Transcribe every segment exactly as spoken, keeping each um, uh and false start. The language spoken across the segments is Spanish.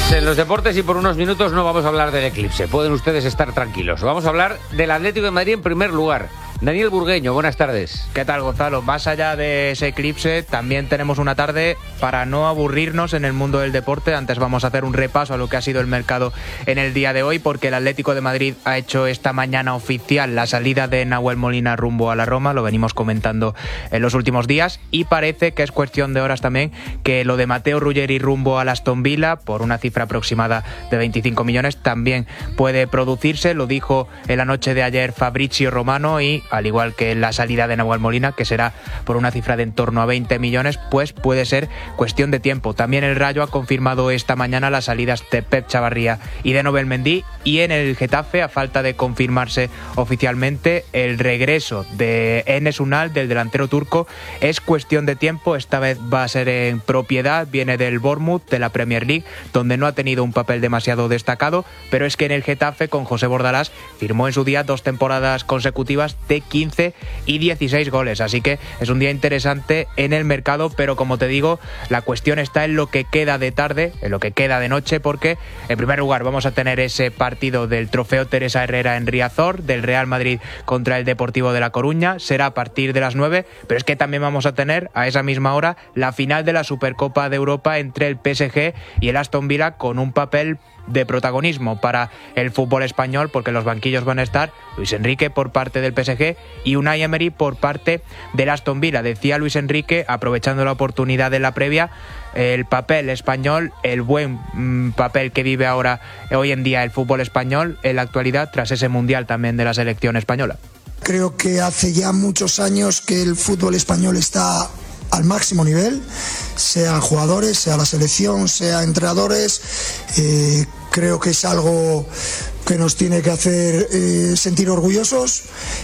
En los deportes y por unos minutos no vamos a hablar del eclipse. Pueden ustedes estar tranquilos. Vamos a hablar del Atlético de Madrid en primer lugar. Daniel Burgueño, buenas tardes. ¿Qué tal, Gonzalo? Más allá de ese eclipse, también tenemos una tarde para no aburrirnos en el mundo del deporte. Antes vamos a hacer un repaso a lo que ha sido el mercado en el día de hoy, porque el Atlético de Madrid ha hecho esta mañana oficial la salida de Nahuel Molina rumbo a la Roma. Lo venimos comentando en los últimos días y parece que es cuestión de horas también que lo de Matteo Ruggeri rumbo al Aston Villa por una cifra aproximada de veinticinco millones también puede producirse. Lo dijo en la noche de ayer Fabrizio Romano y al igual que la salida de Nahuel Molina, que será por una cifra de en torno a veinte millones, pues puede ser cuestión de tiempo. También el Rayo ha confirmado esta mañana las salidas de Pep Chavarría y de Nobel Mendy, y en el Getafe, a falta de confirmarse oficialmente, el regreso de Enes Ünal, del delantero turco, es cuestión de tiempo. Esta vez va a ser en propiedad, viene del Bournemouth, de la Premier League, donde no ha tenido un papel demasiado destacado, pero es que en el Getafe, con José Bordalás, firmó en su día dos temporadas consecutivas de quince y dieciséis goles, así que es un día interesante en el mercado, pero como te digo, la cuestión está en lo que queda de tarde, en lo que queda de noche, porque en primer lugar vamos a tener ese partido del Trofeo Teresa Herrera en Riazor, del Real Madrid contra el Deportivo de La Coruña, será a partir de las nueve, pero es que también vamos a tener a esa misma hora la final de la Supercopa de Europa entre el P S G y el Aston Villa, con un papel de protagonismo para el fútbol español, porque los banquillos van a estar Luis Enrique por parte del P S G y Unai Emery por parte del Aston Villa. Decía Luis Enrique, aprovechando la oportunidad de la previa, el papel español, el buen mmm, papel que vive ahora, hoy en día, el fútbol español en la actualidad, tras ese mundial también de la selección española. Creo que hace ya muchos años que el fútbol español está al máximo nivel, sea jugadores, sea la selección, sea entrenadores. Eh, creo que es algo que nos tiene que hacer eh, sentir orgullosos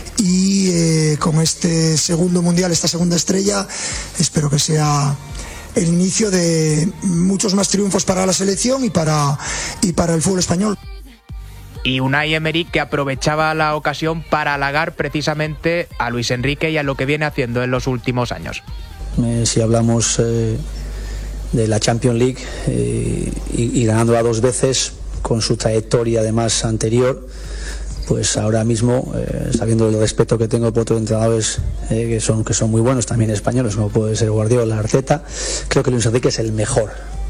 y eh, con este segundo mundial, esta segunda estrella, espero que sea el inicio de muchos más triunfos para la selección y para, y para el fútbol español. Y Unai Emery, que aprovechaba la ocasión para halagar precisamente a Luis Enrique y a lo que viene haciendo en los últimos años. Eh, si hablamos eh, de la Champions League eh, y, y ganándola dos veces, con su trayectoria además anterior, pues ahora mismo, eh, sabiendo el respeto que tengo por otros entrenadores eh, que son que son muy buenos, también españoles, como puede ser Guardiola, Arteta, creo que Luis Enrique es el mejor.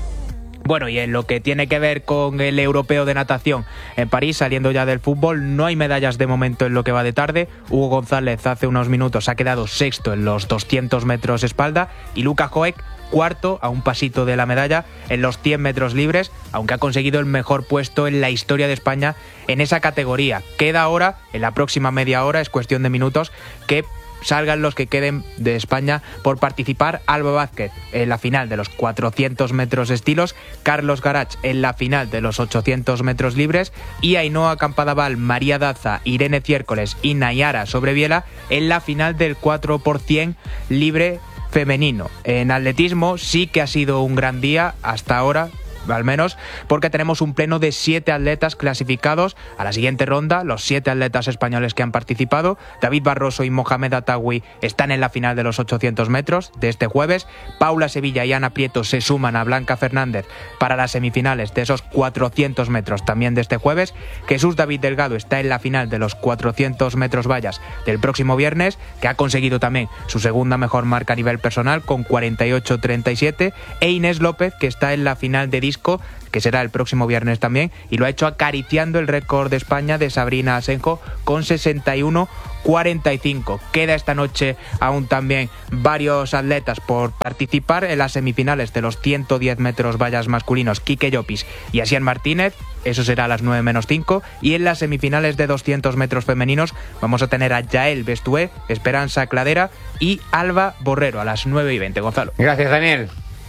Bueno, y en lo que tiene que ver con el europeo de natación en París, saliendo ya del fútbol, no hay medallas de momento en lo que va de tarde. Hugo González hace unos minutos ha quedado sexto en los doscientos metros espalda y Luka Joek cuarto, a un pasito de la medalla, en los cien metros libres, aunque ha conseguido el mejor puesto en la historia de España en esa categoría. Queda ahora, en la próxima media hora, es cuestión de minutos, que salgan los que queden de España por participar. Alba Vázquez en la final de los cuatrocientos metros estilos, Carlos Garach en la final de los ochocientos metros libres y Ainhoa Campadaval, María Daza, Irene Ciércoles y Nayara Sobreviela en la final del cuatro por cien libre femenino. En atletismo sí que ha sido un gran día hasta ahora, al menos, porque tenemos un pleno de siete atletas clasificados a la siguiente ronda. Los siete atletas españoles que han participado, David Barroso y Mohamed Atawi, están en la final de los ochocientos metros de este jueves. Paula Sevilla y Ana Prieto se suman a Blanca Fernández para las semifinales de esos cuatrocientos metros también de este jueves. Jesús David Delgado está en la final de los cuatrocientos metros vallas del próximo viernes, que ha conseguido también su segunda mejor marca a nivel personal con cuarenta y ocho treinta y siete, e Inés López, que está en la final de disco, que será el próximo viernes también, y lo ha hecho acariciando el récord de España de Sabrina Asenjo con sesenta y uno cuarenta y cinco. Queda esta noche aún también varios atletas por participar en las semifinales de los ciento diez metros vallas masculinos, Quique Llopis y Asier Martínez, eso será a las nueve menos cinco, y en las semifinales de doscientos metros femeninos vamos a tener a Yael Bestué, Esperanza Cladera y Alba Borrero a las nueve y veinte. Gonzalo. Gracias, Daniel.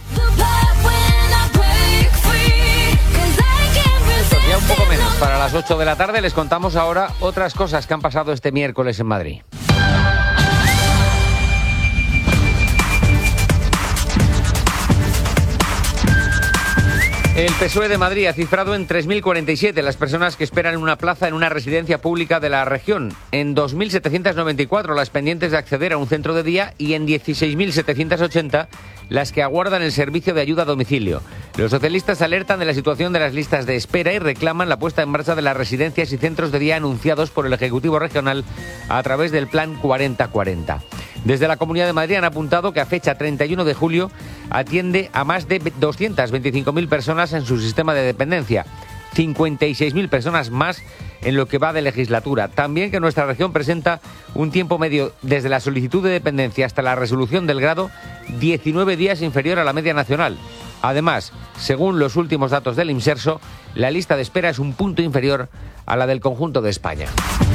Ya un poco menos para las ocho de la tarde, les contamos ahora otras cosas que han pasado este miércoles en Madrid. El P S O E de Madrid ha cifrado en tres mil cuarenta y siete las personas que esperan una plaza en una residencia pública de la región, en dos mil setecientas noventa y cuatro las pendientes de acceder a un centro de día y en dieciséis mil setecientas ochenta las que aguardan el servicio de ayuda a domicilio. Los socialistas alertan de la situación de las listas de espera y reclaman la puesta en marcha de las residencias y centros de día anunciados por el Ejecutivo Regional a través del Plan cuarenta cuarenta. Desde la Comunidad de Madrid han apuntado que a fecha treinta y uno de julio atiende a más de doscientas veinticinco mil personas en su sistema de dependencia, cincuenta y seis mil personas más en lo que va de legislatura. También que nuestra región presenta un tiempo medio desde la solicitud de dependencia hasta la resolución del grado diecinueve días inferior a la media nacional. Además, según los últimos datos del IMSERSO, la lista de espera es un punto inferior a la del conjunto de España.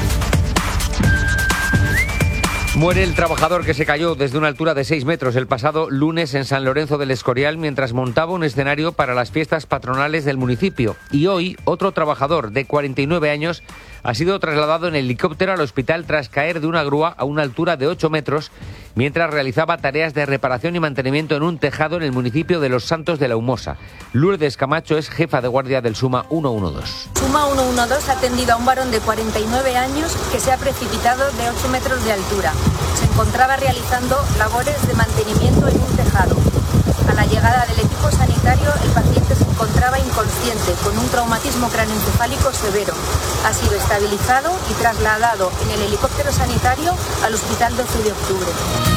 Muere el trabajador que se cayó desde una altura de seis metros el pasado lunes en San Lorenzo del Escorial mientras montaba un escenario para las fiestas patronales del municipio. Y hoy, otro trabajador de cuarenta y nueve años ha sido trasladado en helicóptero al hospital tras caer de una grúa a una altura de ocho metros mientras realizaba tareas de reparación y mantenimiento en un tejado en el municipio de Los Santos de la Humosa. Lourdes Camacho es jefa de guardia del Suma ciento doce. Suma ciento doce ha atendido a un varón de cuarenta y nueve años que se ha precipitado de ocho metros de altura. Se encontraba realizando labores de mantenimiento en un tejado. A la llegada del equipo sanitario, el paciente se encontraba inconsciente, con un traumatismo craneoencefálico severo. Ha sido estabilizado y trasladado en el helicóptero sanitario al Hospital doce de octubre.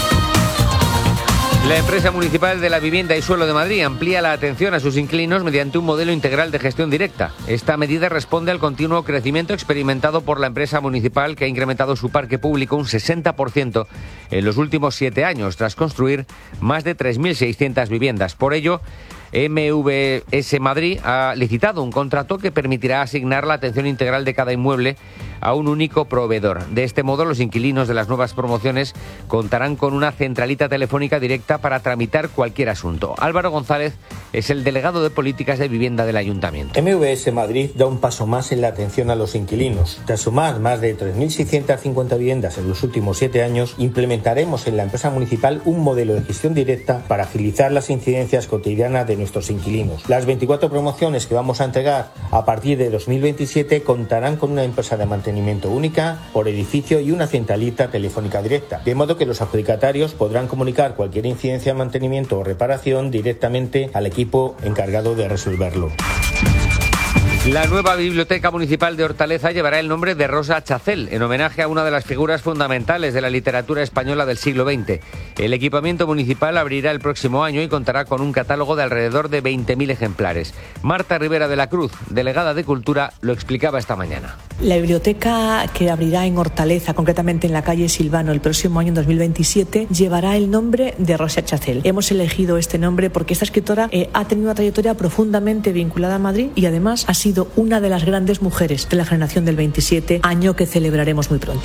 La empresa municipal de la vivienda y suelo de Madrid amplía la atención a sus inquilinos mediante un modelo integral de gestión directa. Esta medida responde al continuo crecimiento experimentado por la empresa municipal, que ha incrementado su parque público un sesenta por ciento en los últimos siete años, tras construir más de tres mil seiscientas viviendas. Por ello, M V S Madrid ha licitado un contrato que permitirá asignar la atención integral de cada inmueble a un único proveedor. De este modo, los inquilinos de las nuevas promociones contarán con una centralita telefónica directa para tramitar cualquier asunto. Álvaro González es el delegado de Políticas de Vivienda del Ayuntamiento. M V S Madrid da un paso más en la atención a los inquilinos. Tras sumar más de tres mil seiscientas cincuenta viviendas en los últimos siete años, implementaremos en la empresa municipal un modelo de gestión directa para agilizar las incidencias cotidianas de nuestros inquilinos. Las veinticuatro promociones que vamos a entregar a partir de dos mil veintisiete contarán con una empresa de mantenimiento única por edificio y una centralita telefónica directa, de modo que los adjudicatarios podrán comunicar cualquier incidencia de mantenimiento o reparación directamente al equipo encargado de resolverlo. La nueva Biblioteca Municipal de Hortaleza llevará el nombre de Rosa Chacel, en homenaje a una de las figuras fundamentales de la literatura española del siglo veinte. El equipamiento municipal abrirá el próximo año y contará con un catálogo de alrededor de veinte mil ejemplares. Marta Rivera de la Cruz, delegada de Cultura, lo explicaba esta mañana. La biblioteca, que abrirá en Hortaleza, concretamente en la calle Silvano, el próximo año dos mil veintisiete, llevará el nombre de Rosa Chacel. Hemos elegido este nombre porque esta escritora eh, ha tenido una trayectoria profundamente vinculada a Madrid y además ha sido una de las grandes mujeres de la generación del veintisiete, año que celebraremos muy pronto.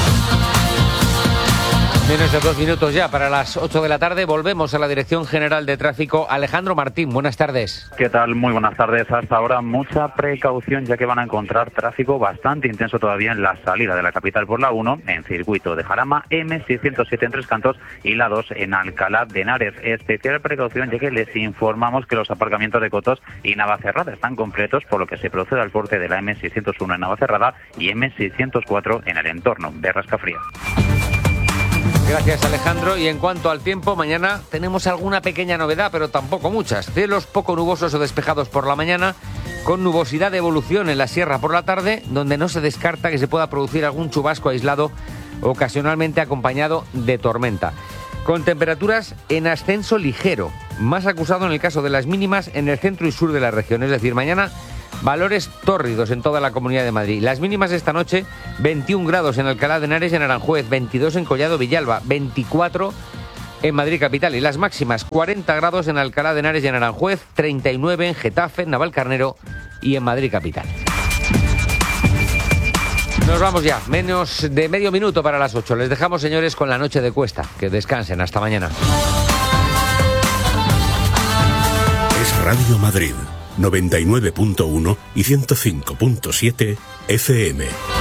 Menos de dos minutos ya para las ocho de la tarde. Volvemos a la Dirección General de Tráfico. Alejandro Martín, buenas tardes. ¿Qué tal? Muy buenas tardes. Hasta ahora mucha precaución, ya que van a encontrar tráfico bastante intenso todavía en la salida de la capital por la uno, en circuito de Jarama, eme seiscientos siete en Tres Cantos y la dos en Alcalá de Henares. Especial precaución, ya que les informamos que los aparcamientos de Cotos y Navacerrada están completos, por lo que se procede al corte de la eme seiscientos uno en Navacerrada y eme seiscientos cuatro en el entorno de Rascafría. Gracias, Alejandro. Y en cuanto al tiempo, mañana tenemos alguna pequeña novedad, pero tampoco muchas. Cielos poco nubosos o despejados por la mañana, con nubosidad de evolución en la sierra por la tarde, donde no se descarta que se pueda producir algún chubasco aislado, ocasionalmente acompañado de tormenta. Con temperaturas en ascenso ligero, más acusado en el caso de las mínimas en el centro y sur de la región. Es decir, mañana valores tórridos en toda la Comunidad de Madrid. Las mínimas esta noche, veintiún grados en Alcalá de Henares y en Aranjuez, veintidós en Collado Villalba, veinticuatro en Madrid capital. Y las máximas, cuarenta grados en Alcalá de Henares y en Aranjuez, treinta y nueve en Getafe, en Navalcarnero y en Madrid capital. Nos vamos ya, menos de medio minuto para las ocho. Les dejamos, señores, con la noche de Cuesta. Que descansen, hasta mañana. Es Radio Madrid, noventa y nueve punto uno y ciento cinco punto siete F M.